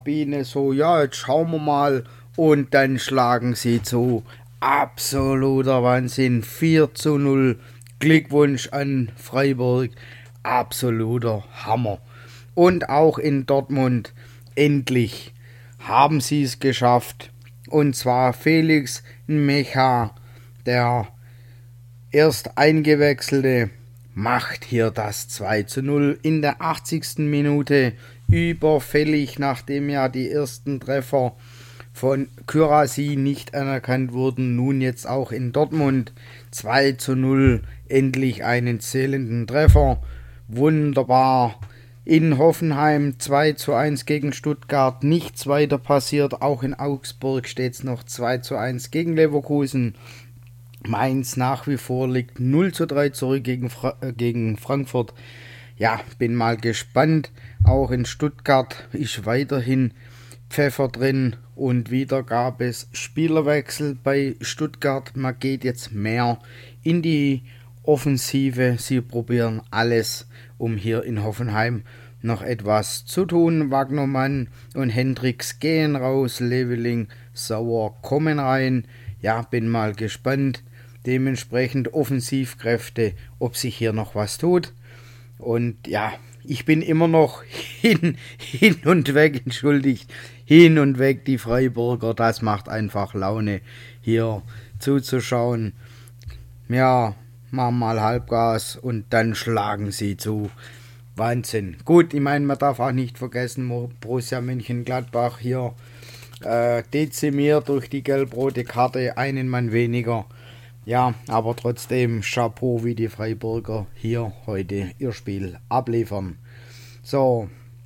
Biene so, ja, jetzt schauen wir mal. Und dann schlagen sie zu. Absoluter Wahnsinn. 4:0. Glückwunsch an Freiburg. Absoluter Hammer. Und auch in Dortmund. Endlich haben sie es geschafft. Und zwar Felix Mecha, der erst eingewechselte, macht hier das 2:0 in der 80. Minute überfällig, nachdem ja die ersten Treffer von Kürasi nicht anerkannt wurden. Nun jetzt auch in Dortmund 2:0, endlich einen zählenden Treffer. Wunderbar. In Hoffenheim 2:1 gegen Stuttgart, nichts weiter passiert. Auch in Augsburg steht es noch 2:1 gegen Leverkusen. Mainz nach wie vor liegt 0:3 zurück gegen Frankfurt. Ja, bin mal gespannt. Auch in Stuttgart ist weiterhin Pfeffer drin und wieder gab es Spielerwechsel bei Stuttgart. Man geht jetzt mehr in die Offensive. Sie probieren alles, um hier in Hoffenheim noch etwas zu tun. Wagnermann und Hendricks gehen raus, Leveling, Sauer kommen rein. Ja, bin mal gespannt. Dementsprechend Offensivkräfte, ob sich hier noch was tut. Und ja, ich bin immer noch hin und weg, entschuldigt, hin und weg die Freiburger. Das macht einfach Laune, hier zuzuschauen. Ja, machen mal Halbgas und dann schlagen sie zu. Wahnsinn. Gut, ich meine, man darf auch nicht vergessen, Borussia Mönchengladbach hier dezimiert durch die gelb-rote Karte, einen Mann weniger. Ja, aber trotzdem Chapeau, wie die Freiburger hier heute ihr Spiel abliefern. So,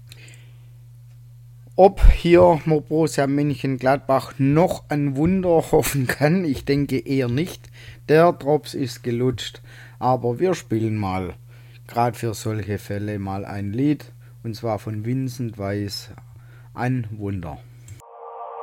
ob hier Borussia Mönchengladbach noch ein Wunder hoffen kann, ich denke eher nicht. Der Drops ist gelutscht, aber wir spielen mal, gerade für solche Fälle, mal ein Lied, und zwar von Vincent Weiss, ein Wunder.